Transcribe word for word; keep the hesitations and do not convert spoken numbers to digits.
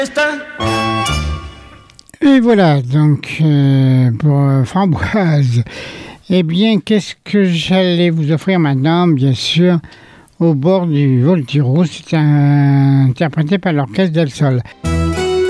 Et voilà, donc, euh, pour euh, Framboise. Eh bien, qu'est-ce que j'allais vous offrir maintenant? Bien sûr, Au bord du Volturo, c'est un... interprété par l'Orchestre del Sol.